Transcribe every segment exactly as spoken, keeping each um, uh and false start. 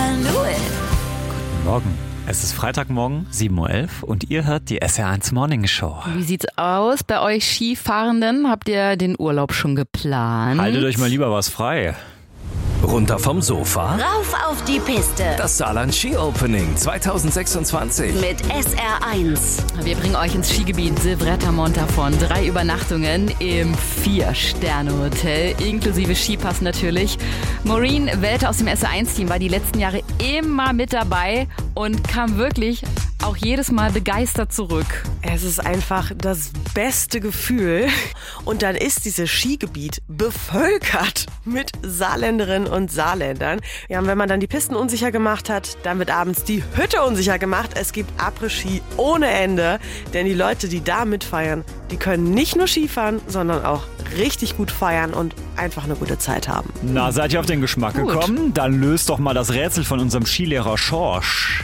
knew it. Guten Morgen. Es ist Freitagmorgen, sieben Uhr elf und ihr hört die S R eins Morning Show. Wie sieht's aus bei euch Skifahrenden? Habt ihr den Urlaub schon geplant? Haltet euch mal lieber was frei. Runter vom Sofa? Rauf auf die Piste. Das Saarland Ski Opening zwanzig sechsundzwanzig. Mit S R eins. Wir bringen euch ins Skigebiet Silvretta Montafon. Drei Übernachtungen im Vier-Sterne-Hotel, inklusive Skipass natürlich. Maureen Welter aus dem S R eins Team war die letzten Jahre immer mit dabei und kam wirklich auch jedes Mal begeistert zurück. Es ist einfach das beste Gefühl. Und dann ist dieses Skigebiet bevölkert mit Saarländerinnen und Saarländern. Ja, und wenn man dann die Pisten unsicher gemacht hat, dann wird abends die Hütte unsicher gemacht. Es gibt Après-Ski ohne Ende. Denn die Leute, die da mitfeiern, die können nicht nur Skifahren, sondern auch richtig gut feiern und einfach eine gute Zeit haben. Na, seid ihr auf den Geschmack Gut. gekommen? Dann löst doch mal das Rätsel von unserem Skilehrer Schorsch.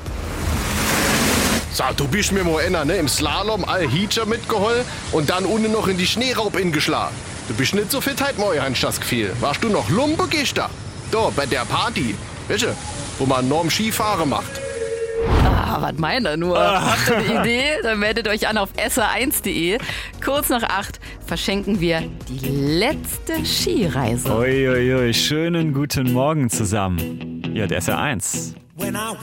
So, du bist mir mal einer, ne? Im Slalom all Heacher mitgeholt und dann unten noch in die Schneeraub ingeschlagen. Du bist nicht so fit heute Morgen, hast du das Gefühl. Warst du noch Lumpe gestern? Da, bei der Party. Weißt du, wo man enorm Skifahren macht. Ah, was meint er nur? Habt ihr eine Idee? Dann meldet euch an auf S R eins punkt de. Kurz nach acht verschenken wir die letzte Skireise. Uiuiui, schönen guten Morgen zusammen. Hier, der S R eins. When I